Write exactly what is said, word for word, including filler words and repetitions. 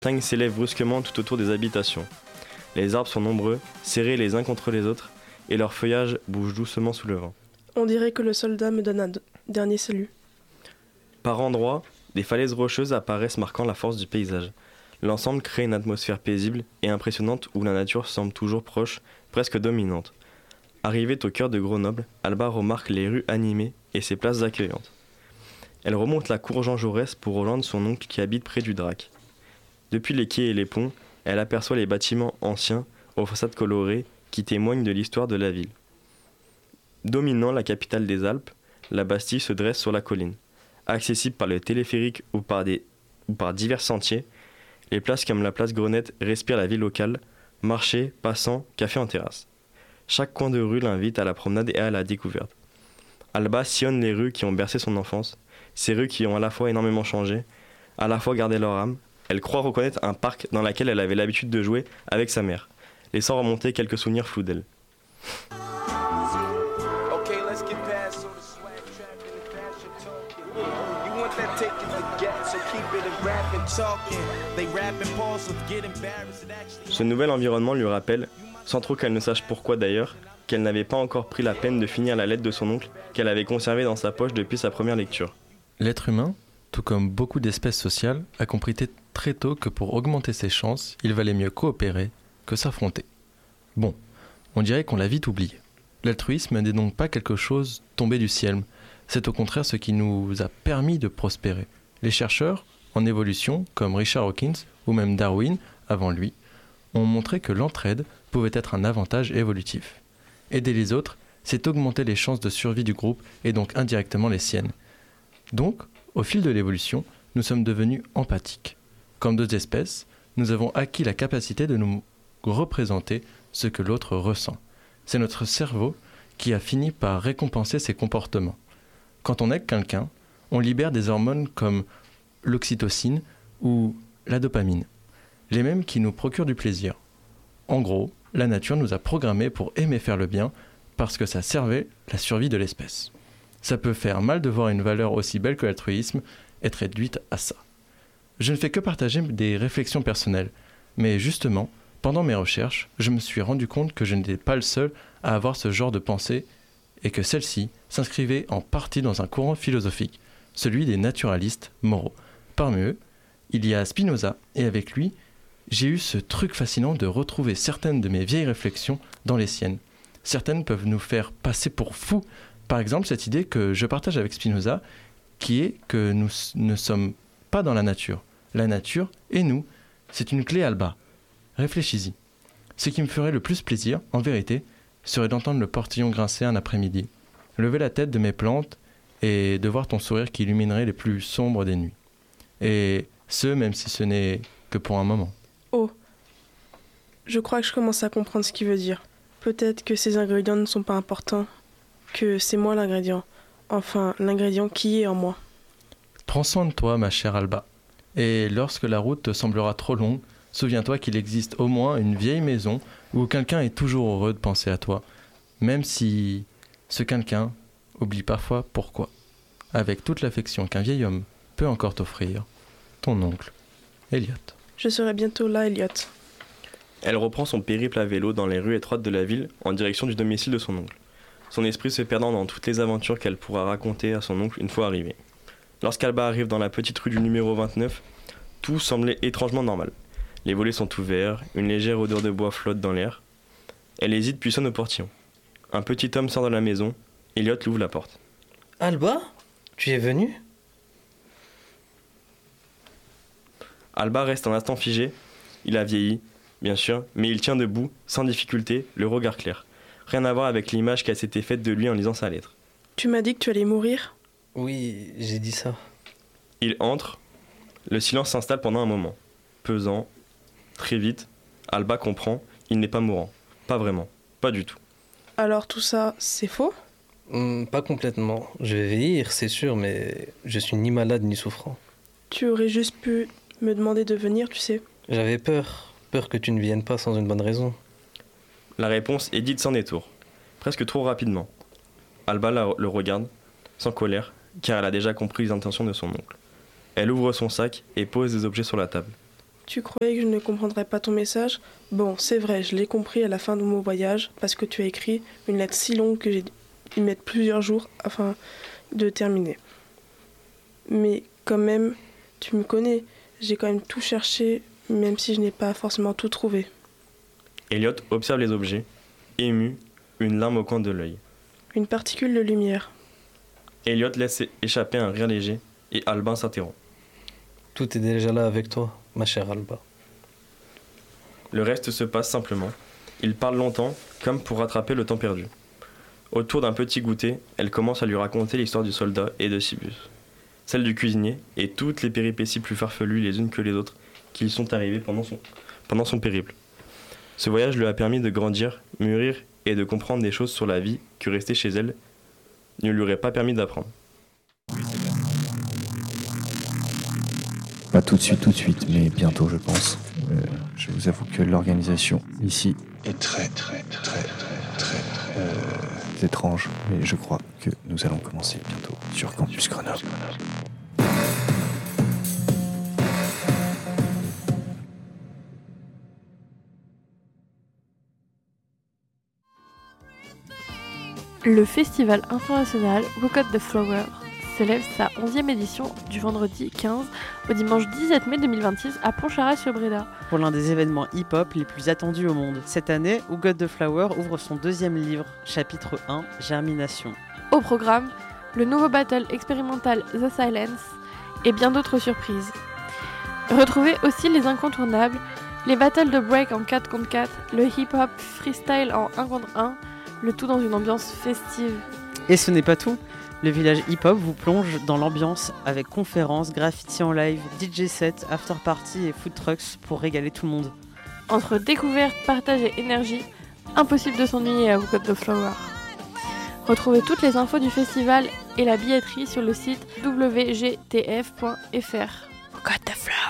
montagne s'élève brusquement tout autour des habitations. Les arbres sont nombreux, serrés les uns contre les autres, et leur feuillage bouge doucement sous le vent. On dirait que le soldat me donne un d- dernier salut. Par endroits, des falaises rocheuses apparaissent marquant la force du paysage. L'ensemble crée une atmosphère paisible et impressionnante où la nature semble toujours proche, presque dominante. Arrivée au cœur de Grenoble, Alba remarque les rues animées et ses places accueillantes. Elle remonte la cour Jean Jaurès pour rejoindre son oncle qui habite près du Drac. Depuis les quais et les ponts, elle aperçoit les bâtiments anciens aux façades colorées qui témoignent de l'histoire de la ville. Dominant la capitale des Alpes, la Bastille se dresse sur la colline. Accessible par le téléphérique ou par, des, ou par divers sentiers, les places comme la place Grenette respirent la vie locale, marchés, passants, café en terrasse. Chaque coin de rue l'invite à la promenade et à la découverte. Alba sillonne les rues qui ont bercé son enfance, ces rues qui ont à la fois énormément changé, à la fois gardé leur âme. Elle croit reconnaître un parc dans lequel elle avait l'habitude de jouer avec sa mère, laissant remonter quelques souvenirs flous d'elle. Ce nouvel environnement lui rappelle, sans trop qu'elle ne sache pourquoi d'ailleurs, qu'elle n'avait pas encore pris la peine de finir la lettre de son oncle qu'elle avait conservée dans sa poche depuis sa première lecture. L'être humain, tout comme beaucoup d'espèces sociales, a compris t- très tôt que pour augmenter ses chances, il valait mieux coopérer que s'affronter. Bon, on dirait qu'on l'a vite oublié. L'altruisme n'est donc pas quelque chose tombé du ciel, c'est au contraire ce qui nous a permis de prospérer. Les chercheurs en évolution, comme Richard Hawkins ou même Darwin, avant lui, ont montré que l'entraide pouvait être un avantage évolutif. Aider les autres, c'est augmenter les chances de survie du groupe et donc indirectement les siennes. Donc, au fil de l'évolution, nous sommes devenus empathiques. Comme d'autres espèces, nous avons acquis la capacité de nous représenter ce que l'autre ressent. C'est notre cerveau qui a fini par récompenser ces comportements. Quand on aide quelqu'un, on libère des hormones comme l'oxytocine ou la dopamine, les mêmes qui nous procurent du plaisir. En gros, la nature nous a programmés pour aimer faire le bien parce que ça servait la survie de l'espèce. Ça peut faire mal de voir une valeur aussi belle que l'altruisme être réduite à ça. Je ne fais que partager des réflexions personnelles, mais justement, pendant mes recherches, je me suis rendu compte que je n'étais pas le seul à avoir ce genre de pensée et que celle-ci s'inscrivait en partie dans un courant philosophique, celui des naturalistes moraux. Parmi eux, il y a Spinoza, et avec lui, j'ai eu ce truc fascinant de retrouver certaines de mes vieilles réflexions dans les siennes. Certaines peuvent nous faire passer pour fous. Par exemple, cette idée que je partage avec Spinoza, qui est que nous ne sommes pas dans la nature. La nature et nous, c'est une clé Alba. Réfléchis-y. Ce qui me ferait le plus plaisir, en vérité, serait d'entendre le portillon grincer un après-midi, lever la tête de mes plantes et de voir ton sourire qui illuminerait les plus sombres des nuits. Et ce, même si ce n'est que pour un moment. Oh, je crois que je commence à comprendre ce qu'il veut dire. Peut-être que ces ingrédients ne sont pas importants, que c'est moi l'ingrédient. Enfin, l'ingrédient qui est en moi. Prends soin de toi, ma chère Alba. Et lorsque la route te semblera trop longue, souviens-toi qu'il existe au moins une vieille maison où quelqu'un est toujours heureux de penser à toi, même si ce quelqu'un oublie parfois pourquoi. Avec toute l'affection qu'un vieil homme peut encore t'offrir, ton oncle, Elliot. Je serai bientôt là, Elliot. Elle reprend son périple à vélo dans les rues étroites de la ville en direction du domicile de son oncle, son esprit se perdant dans toutes les aventures qu'elle pourra raconter à son oncle une fois arrivée. Lorsqu'Alba arrive dans la petite rue du numéro vingt-neuf, tout semblait étrangement normal. Les volets sont ouverts, une légère odeur de bois flotte dans l'air. Elle hésite puis sonne au portillon. Un petit homme sort de la maison, Elliot lui ouvre la porte. Alba, tu es venu ? Alba reste un instant figé. Il a vieilli, bien sûr, mais il tient debout, sans difficulté, le regard clair. Rien à voir avec l'image qu'elle s'était faite de lui en lisant sa lettre. Tu m'as dit que tu allais mourir ? Oui, j'ai dit ça. Il entre. Le silence s'installe pendant un moment. Pesant. Très vite, Alba comprend, il n'est pas mourant. Pas vraiment. Pas du tout. Alors tout ça, c'est faux ? Hum, Pas complètement. Je vais vieillir, c'est sûr, mais je suis ni malade ni souffrant. Tu aurais juste pu me demander de venir, tu sais. J'avais peur. Peur que tu ne viennes pas sans une bonne raison. La réponse est dite sans détour. Presque trop rapidement. Alba la, le regarde, sans colère, car elle a déjà compris les intentions de son oncle. Elle ouvre son sac et pose des objets sur la table. Tu croyais que je ne comprendrais pas ton message ? Bon, c'est vrai, je l'ai compris à la fin de mon voyage, parce que tu as écrit une lettre si longue que j'ai dû mettre plusieurs jours afin de terminer. Mais quand même, tu me connais, j'ai quand même tout cherché, même si je n'ai pas forcément tout trouvé. Elliot observe les objets, ému, une larme au coin de l'œil. Une particule de lumière. Elliot laisse échapper un rire léger et Albin s'interrompt. Tout est déjà là avec toi, ma chère Alba. Le reste se passe simplement. Ils parlent longtemps, comme pour rattraper le temps perdu. Autour d'un petit goûter, elle commence à lui raconter l'histoire du soldat et de Sibus, celle du cuisinier et toutes les péripéties plus farfelues les unes que les autres qui lui sont arrivées pendant son, pendant son périple. Ce voyage lui a permis de grandir, mûrir et de comprendre des choses sur la vie que rester chez elle ne lui aurait pas permis d'apprendre. Pas tout de suite, tout de suite, mais bientôt, je pense. Euh, je vous avoue que l'organisation ici est très, très, très, très, très euh, étrange, mais je crois que nous allons commencer bientôt sur Campus Grenoble. Le Festival international We Got the Flower célèbre sa onzième édition du vendredi quinze au dimanche dix-sept mai deux mille vingt-six à Pontcharrat-sur-Bréda. Pour l'un des événements hip-hop les plus attendus au monde. Cette année, We Got the Flower ouvre son deuxième livre, chapitre un, Germination. Au programme, le nouveau battle expérimental The Silence et bien d'autres surprises. Retrouvez aussi les incontournables, les battles de break en quatre contre quatre, le hip-hop freestyle en un contre un, le tout dans une ambiance festive. Et ce n'est pas tout. Le village hip-hop vous plonge dans l'ambiance avec conférences, graffiti en live, D J set, after party et food trucks pour régaler tout le monde. Entre découverte, partage et énergie, impossible de s'ennuyer à We Got the Flower. Retrouvez toutes les infos du festival et la billetterie sur le site w g t f point f r. We Got the Flower.